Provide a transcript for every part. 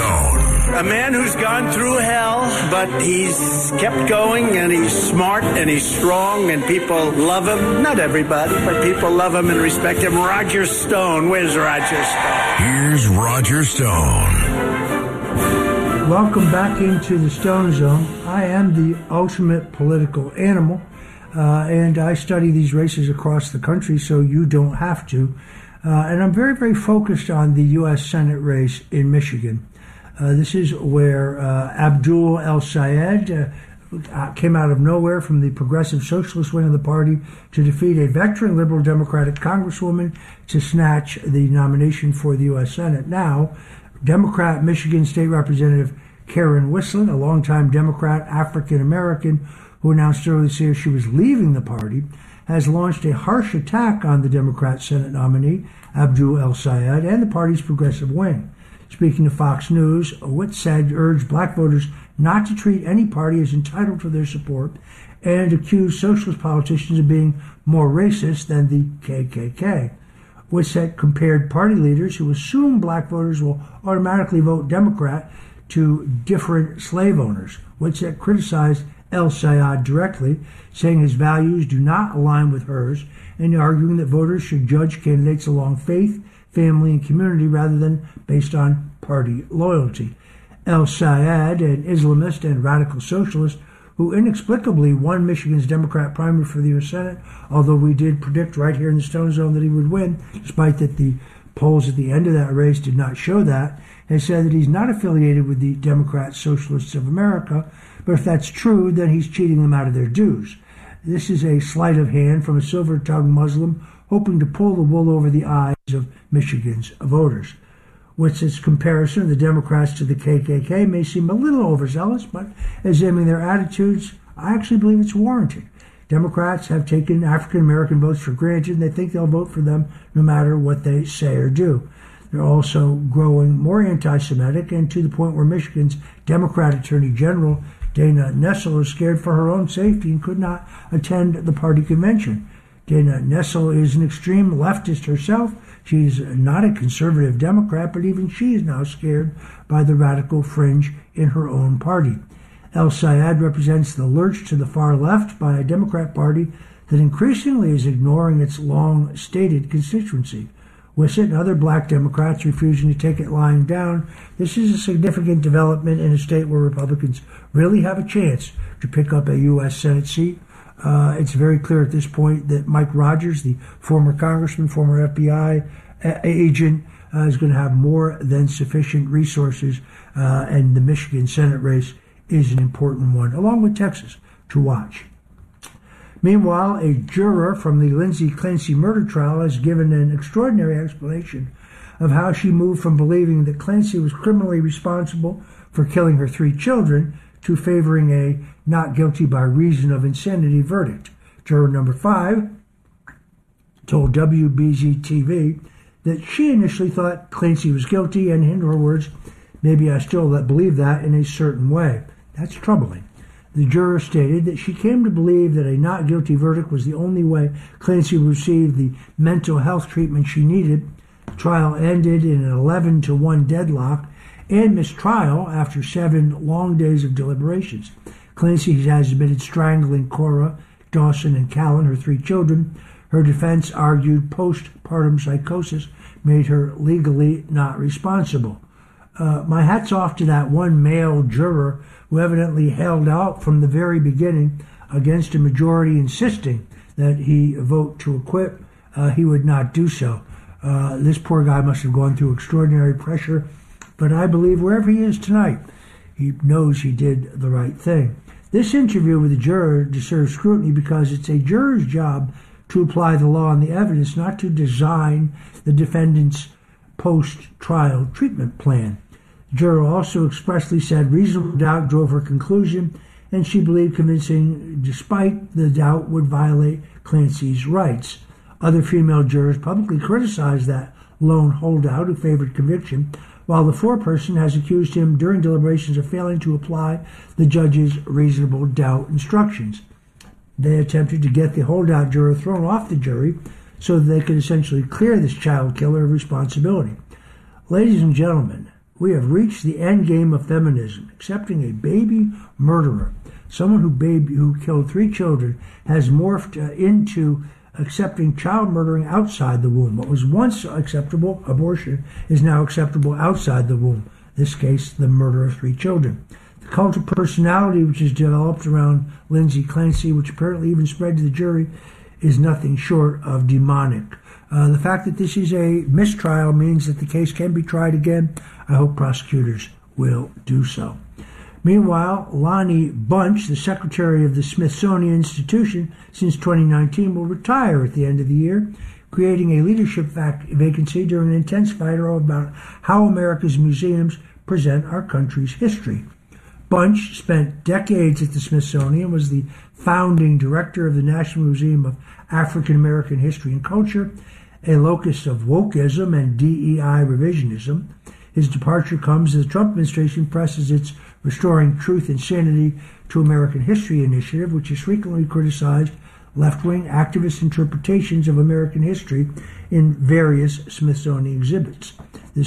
Zone. A man who's gone through hell, but he's kept going, and he's smart, and he's strong, and people love him. Not everybody, but people love him and respect him. Roger Stone. Where's Roger Stone? Here's Roger Stone. Welcome back into the Stone Zone. I am the ultimate political animal, and I study these races across the country so you don't have to. And I'm very, very focused on the U.S. Senate race in Michigan. This is where Abdul El-Sayed came out of nowhere from the progressive socialist wing of the party to defeat a veteran liberal Democratic congresswoman to snatch the nomination for the U.S. Senate. Now, Democrat Michigan State Representative Karen Whistler, a longtime Democrat African-American who announced earlier this year she was leaving the party, has launched a harsh attack on the Democrat Senate nominee, Abdul El-Sayed, and the party's progressive wing. Speaking to Fox News, Whitsett urged black voters not to treat any party as entitled to their support and accused socialist politicians of being more racist than the KKK. Whitsett compared party leaders who assume black voters will automatically vote Democrat to different slave owners. Whitsett criticized El-Sayed directly, saying his values do not align with hers, and arguing that voters should judge candidates along faith, family, and community rather than based on party loyalty. El-Sayed, an Islamist and radical socialist who inexplicably won Michigan's Democrat primary for the U.S. Senate, although we did predict right here in the Stone Zone that he would win, despite that the polls at the end of that race did not show that, has said that he's not affiliated with the Democrat Socialists of America, but if that's true, then he's cheating them out of their dues. This is a sleight of hand from a silver-tongued Muslim hoping to pull the wool over the eyes of Michigan's voters. Witzett's comparison of the Democrats to the KKK may seem a little overzealous, but examining their attitudes, I actually believe it's warranted. Democrats have taken African-American votes for granted, and they think they'll vote for them no matter what they say or do. They're also growing more anti-Semitic, and to the point where Michigan's Democrat Attorney General Dana Nessel is scared for her own safety and could not attend the party convention. Dana Nessel is an extreme leftist herself. She's not a conservative Democrat, but even she is now scared by the radical fringe in her own party. El-Sayed represents the lurch to the far left by a Democrat party that increasingly is ignoring its long-stated constituency. Whitsett and other black Democrats refusing to take it lying down. This is a significant development in a state where Republicans really have a chance to pick up a U.S. Senate seat. It's very clear at this point that Mike Rogers, the former congressman, former FBI agent, is going to have more than sufficient resources, and the Michigan Senate race is an important one, along with Texas, to watch. Meanwhile, a juror from the Lindsay Clancy murder trial has given an extraordinary explanation of how she moved from believing that Clancy was criminally responsible for killing her 3 children to favoring a not guilty by reason of insanity verdict. Juror number 5 told WBZ-TV that she initially thought Clancy was guilty, and in her words, maybe I still believe that in a certain way. That's troubling. The juror stated that she came to believe that a not guilty verdict was the only way Clancy received the mental health treatment she needed. The trial ended in an 11-1 deadlock and mistrial after 7 long days of deliberations. Clancy has admitted strangling Cora, Dawson, and Callan, her 3 children. Her defense argued postpartum psychosis made her legally not responsible. My hat's off to that one male juror who evidently held out from the very beginning against a majority insisting that he vote to acquit. He would not do so. This poor guy must have gone through extraordinary pressure, but I believe wherever he is tonight, he knows he did the right thing. This interview with the juror deserves scrutiny because it's a juror's job to apply the law and the evidence, not to design the defendant's post-trial treatment plan. The juror also expressly said reasonable doubt drove her conclusion, and she believed convincing despite the doubt would violate Clancy's rights. Other female jurors publicly criticized that lone holdout who favored conviction, while the foreperson has accused him during deliberations of failing to apply the judge's reasonable doubt instructions. They attempted to get the holdout juror thrown off the jury so that they could essentially clear this child killer of responsibility. Ladies and gentlemen, We have reached the end game of feminism. Accepting a baby murderer, someone who killed 3 children, has morphed into accepting child murdering outside the womb. What was once acceptable, abortion, is now acceptable outside the womb. In this case, the murder of 3 children. The cult of personality which is developed around Lindsay Clancy, which apparently even spread to the jury, is nothing short of demonic. The fact that this is a mistrial means that the case can be tried again. I hope prosecutors will do so. Meanwhile, Lonnie Bunch, the secretary of the Smithsonian Institution since 2019, will retire at the end of the year, creating a leadership vacancy during an intense fight about how America's museums present our country's history. Bunch spent decades at the Smithsonian, was the founding director of the National Museum of African American History and Culture, a locus of wokeism and DEI revisionism. His departure comes as the Trump administration presses its Restoring Truth and Sanity to American History initiative, which has frequently criticized left-wing activist interpretations of American history in various Smithsonian exhibits. The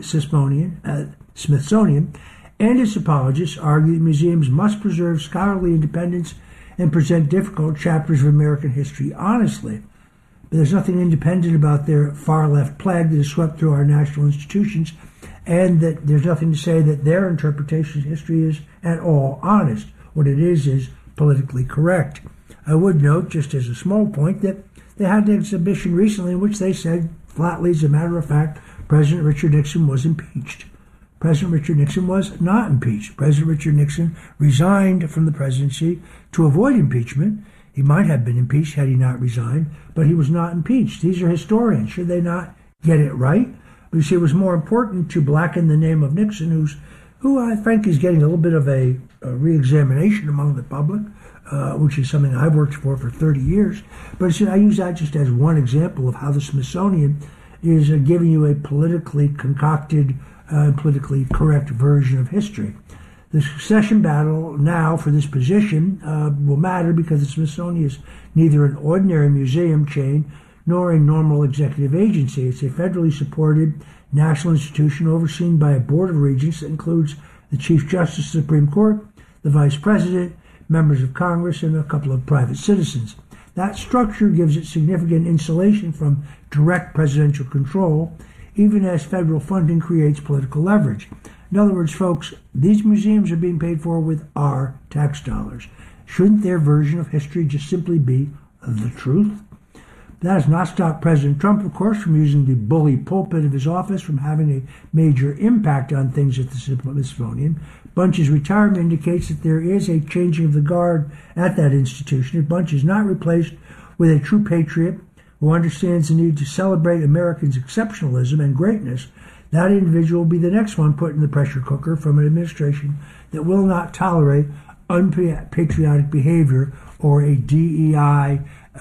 Smithsonian and its apologists argue that museums must preserve scholarly independence and present difficult chapters of American history honestly. But there's nothing independent about their far-left plague that has swept through our national institutions, and that there's nothing to say that their interpretation of history is at all honest. What it is politically correct. I would note, just as a small point, that they had an exhibition recently in which they said, flatly, as a matter of fact, President Richard Nixon was impeached. President Richard Nixon was not impeached. President Richard Nixon resigned from the presidency to avoid impeachment. He might have been impeached had he not resigned, but he was not impeached. These are historians. Should they not get it right? But you see, it was more important to blacken the name of Nixon, who I think is getting a little bit of a re-examination among the public, which is something I've worked for 30 years. But I use that just as one example of how the Smithsonian is giving you a politically concocted, politically correct version of history. The succession battle now for this position will matter because the Smithsonian is neither an ordinary museum chain nor a normal executive agency. It's a federally supported national institution overseen by a board of regents that includes the Chief Justice of the Supreme Court, the Vice President, members of Congress, and a couple of private citizens. That structure gives it significant insulation from direct presidential control, even as federal funding creates political leverage. In other words, folks, these museums are being paid for with our tax dollars. Shouldn't their version of history just simply be the truth? That has not stopped President Trump, of course, from using the bully pulpit of his office, from having a major impact on things at the Smithsonian. Bunch's retirement indicates that there is a changing of the guard at that institution. If Bunch is not replaced with a true patriot who understands the need to celebrate Americans' exceptionalism and greatness, that individual will be the next one put in the pressure cooker from an administration that will not tolerate unpatriotic behavior or a DEI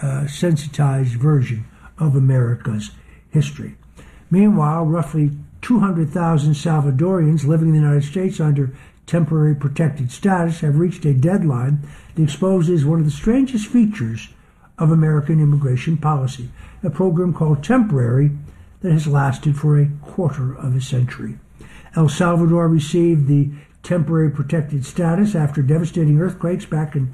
sensitized version of America's history. Meanwhile, roughly 200,000 Salvadorians living in the United States under temporary protected status have reached a deadline that exposes one of the strangest features of American immigration policy, a program called temporary that has lasted for a quarter of a century. El Salvador received the temporary protected status after devastating earthquakes back in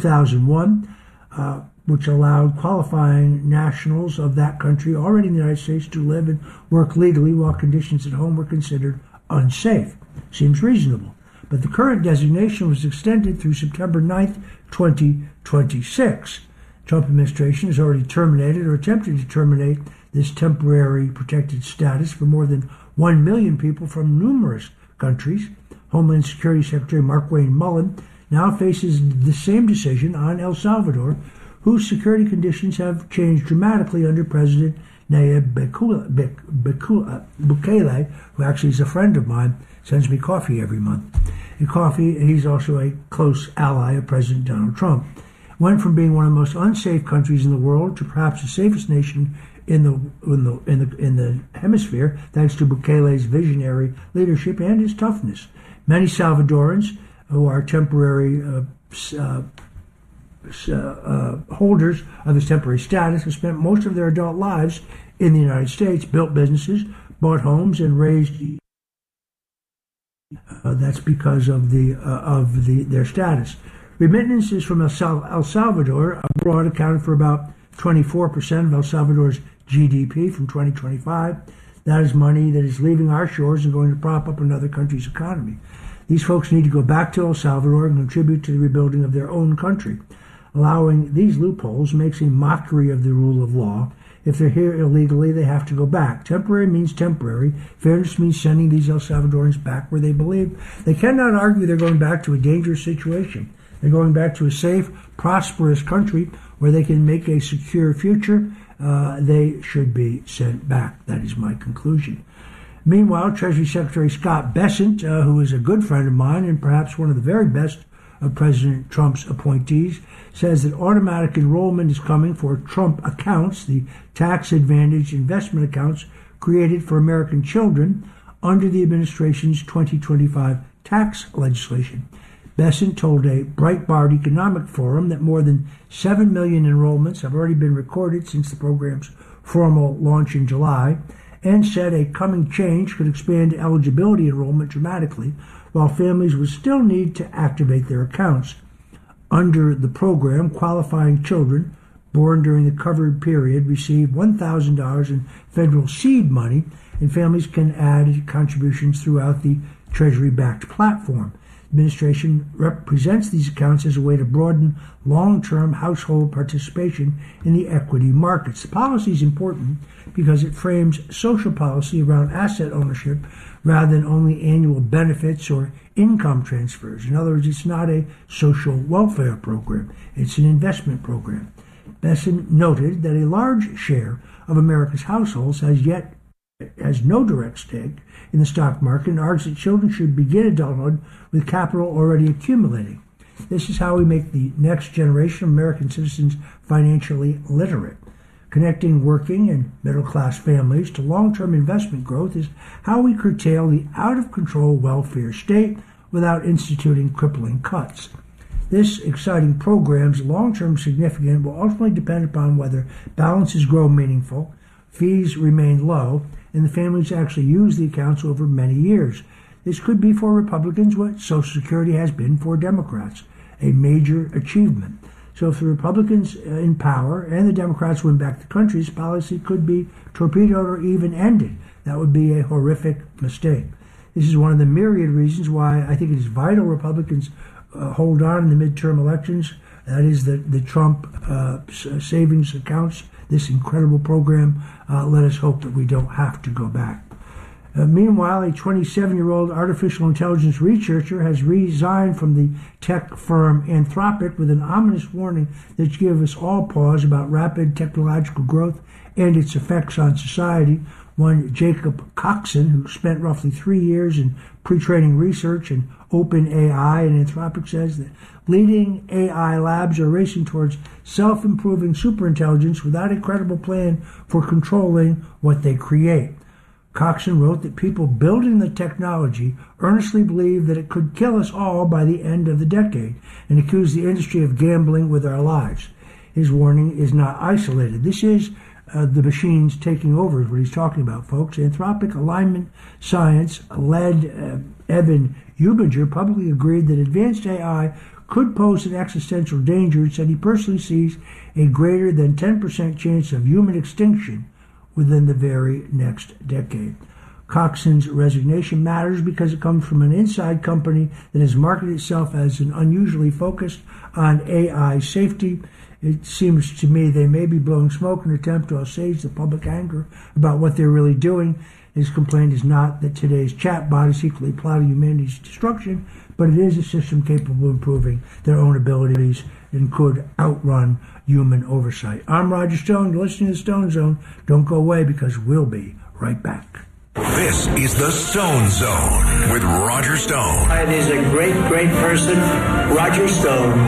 2001, which allowed qualifying nationals of that country already in the United States to live and work legally while conditions at home were considered unsafe. Seems reasonable. But the current designation was extended through September 9th, 2026. Trump administration has already terminated or attempted to terminate this temporary protected status for more than 1 million people from numerous countries. Homeland Security Secretary Markwayne Mullin now faces the same decision on El Salvador, whose security conditions have changed dramatically under President Nayib Bukele, who actually is a friend of mine, sends me coffee every month. He's also a close ally of President Donald Trump. Went from being one of the most unsafe countries in the world to perhaps the safest nation in the hemisphere, thanks to Bukele's visionary leadership and his toughness. Many Salvadorans who are temporary holders of this temporary status have spent most of their adult lives in the United States, built businesses, bought homes, and raised That's because of their status. Remittances from El Salvador abroad accounted for about 24% of El Salvador's GDP from 2025. That is money that is leaving our shores and going to prop up another country's economy. These folks need to go back to El Salvador and contribute to the rebuilding of their own country. Allowing these loopholes makes a mockery of the rule of law. If they're here illegally, they have to go back. Temporary means temporary. Fairness means sending these El Salvadorans back where they believe. They cannot argue they're going back to a dangerous situation. They're going back to a safe, prosperous country where they can make a secure future. They should be sent back. That is my conclusion. Meanwhile, Treasury Secretary Scott Bessent, who is a good friend of mine and perhaps one of the very best of President Trump's appointees, says that automatic enrollment is coming for Trump accounts, the tax-advantaged investment accounts created for American children under the administration's 2025 tax legislation. Bessent told a Breitbart Economic Forum that more than 7 million enrollments have already been recorded since the program's formal launch in July, and said a coming change could expand eligibility enrollment dramatically, while families would still need to activate their accounts. Under the program, qualifying children born during the covered period receive $1,000 in federal seed money, and families can add contributions throughout the Treasury-backed platform. The administration represents these accounts as a way to broaden long-term household participation in the equity markets. The policy is important because it frames social policy around asset ownership rather than only annual benefits or income transfers. In other words, it's not a social welfare program. It's an investment program. Bessent noted that a large share of America's households has no direct stake in the stock market and argues that children should begin adulthood with capital already accumulating. This is how we make the next generation of American citizens financially literate. Connecting working and middle-class families to long-term investment growth is how we curtail the out-of-control welfare state without instituting crippling cuts. This exciting program's long-term significance will ultimately depend upon whether balances grow meaningful, fees remain low, and the families actually use the accounts over many years. This could be for Republicans what Social Security has been for Democrats, a major achievement. So if the Republicans in power and the Democrats win back the country, this policy could be torpedoed or even ended. That would be a horrific mistake. This is one of the myriad reasons why I think it is vital Republicans hold on in the midterm elections. That is the Trump savings accounts, this incredible program. Let us hope that we don't have to go back. Meanwhile, a 27-year-old artificial intelligence researcher has resigned from the tech firm Anthropic with an ominous warning that should give us all pause about rapid technological growth and its effects on society. One Jacob Coxon, who spent roughly 3 years in pre-training research in OpenAI and Anthropic, says that leading AI labs are racing towards self-improving superintelligence without a credible plan for controlling what they create. Coxon wrote that people building the technology earnestly believe that it could kill us all by the end of the decade and accused the industry of gambling with our lives. His warning is not isolated. This is the machines taking over is what he's talking about, folks. Anthropic Alignment Science led Evan Hubinger publicly agreed that advanced AI could pose an existential danger and said he personally sees a greater than 10% chance of human extinction within the very next decade. Coxon's resignation matters because it comes from an inside company that has marketed itself as an unusually focused on AI safety. It seems to me they may be blowing smoke in an attempt to assuage the public anger about what they're really doing. His complaint is not that today's chatbot is secretly plotting humanity's destruction, but it is a system capable of improving their own abilities and could outrun human oversight. I'm Roger Stone. You're listening to the Stone Zone. Don't go away because we'll be right back. This is the Stone Zone with Roger Stone. It is a great, great person, Roger Stone.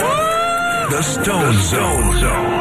The Stone Zone.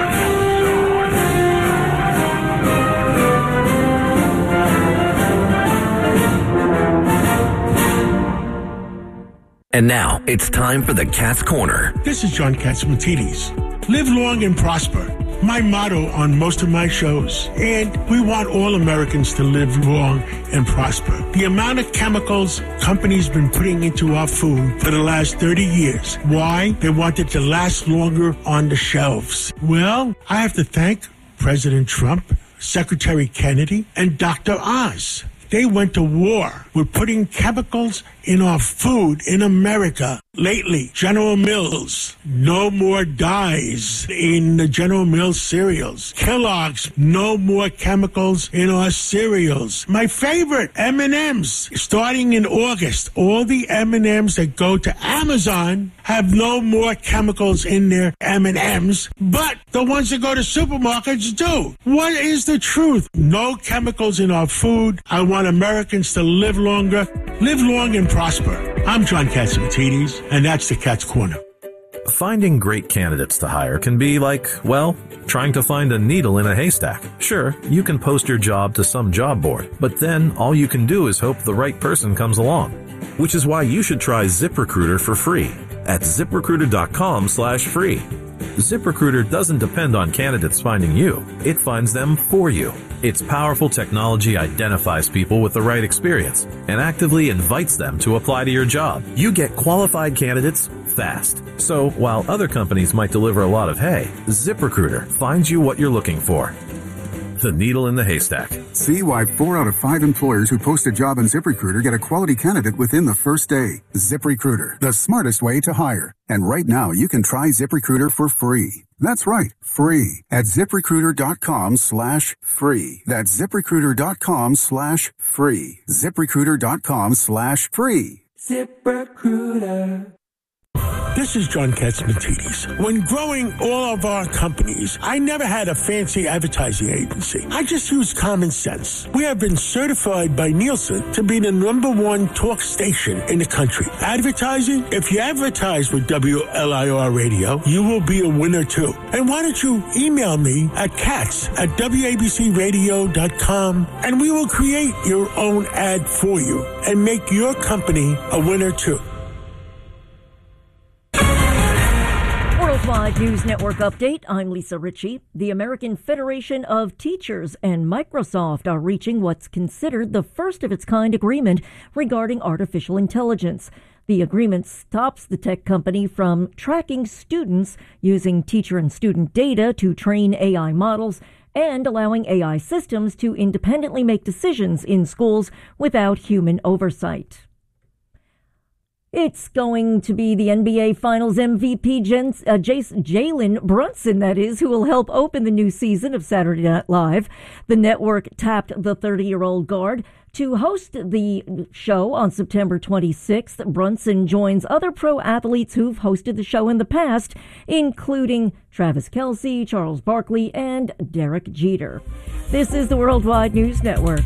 And now, it's time for the Cat's Corner. This is John Catsimatidis. Live long and prosper. my motto on most of my shows. And we want all Americans to live long and prosper. The amount of chemicals companies been putting into our food for the last 30 years. Why? They want it to last longer on the shelves. Well, I have to thank President Trump, Secretary Kennedy, and Dr. Oz. They went to war with putting chemicals in our food in America. Lately, General Mills, no more dyes in the General Mills cereals. Kellogg's, no more chemicals in our cereals. My favorite, M&M's. Starting in August, all the M&M's that go to Amazon have no more chemicals in their M&M's, but the ones that go to supermarkets do. What is the truth? No chemicals in our food. I want Americans to live longer, live long and prosper. I'm John Catsimatidis, and that's the Cat's Corner. Finding great candidates to hire can be like, well, trying to find a needle in a haystack. Sure, you can post your job to some job board, but then all you can do is hope the right person comes along. Which is why you should try ZipRecruiter for free at ZipRecruiter.com/free. ZipRecruiter doesn't depend on candidates finding you. It finds them for you. Its powerful technology identifies people with the right experience and actively invites them to apply to your job. You get qualified candidates fast. So while other companies might deliver a lot of hay, ZipRecruiter finds you what you're looking for. The needle in the haystack. See why 4 out of 5 employers who post a job on ZipRecruiter get a quality candidate within the first day. ZipRecruiter, the smartest way to hire. And right now, you can try ZipRecruiter for free. That's right, free at ZipRecruiter.com/free. That's ZipRecruiter.com/free. ZipRecruiter.com/free. ZipRecruiter. This is John Catsimatidis. When growing all of our companies, I never had a fancy advertising agency. I just used common sense. We have been certified by Nielsen to be the #1 talk station in the country. Advertising? If you advertise with WLIR Radio, you will be a winner too. And why don't you email me at cats@WABCradio.com and we will create your own ad for you and make your company a winner too. Worldwide News Network update. I'm Lisa Ritchie. The American Federation of Teachers and Microsoft are reaching what's considered the first of its kind agreement regarding artificial intelligence. The agreement stops the tech company from tracking students using teacher and student data to train AI models and allowing AI systems to independently make decisions in schools without human oversight. It's going to be the NBA Finals MVP Jalen Brunson, that is, who will help open the new season of Saturday Night Live. The network tapped the 30-year-old guard to host the show on September 26th. Brunson joins other pro athletes who've hosted the show in the past, including Travis Kelce, Charles Barkley, and Derek Jeter. This is the Worldwide News Network.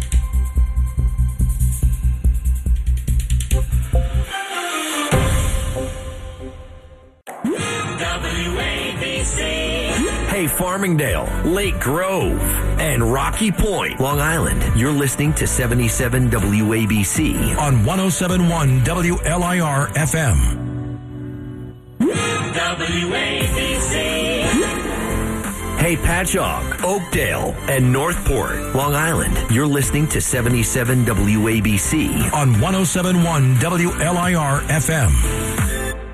Hey, Farmingdale, Lake Grove, and Rocky Point, Long Island. You're listening to 77 WABC on 107.1 WLIR FM. WABC. Hey, Patchogue, Oakdale, and Northport, Long Island. You're listening to 77 WABC on 107.1 WLIR FM.